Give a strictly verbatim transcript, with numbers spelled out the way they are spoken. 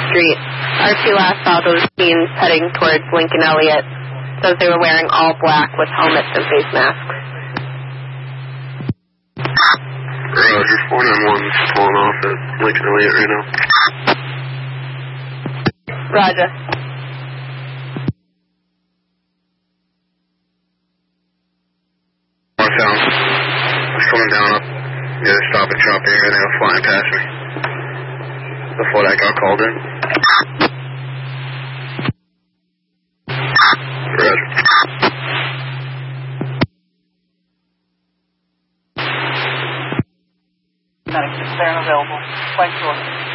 street. Archie last saw those teens heading towards Lincoln Elliott. Says they were wearing all black with helmets and face masks. Roger, four nine one pulling off at Lincoln Elliott right now. Roger. Northbound. It's coming down up. Yeah, stop and drop here, and they were flying past me before that got called in. Roger. Medics, they're available. Flight short.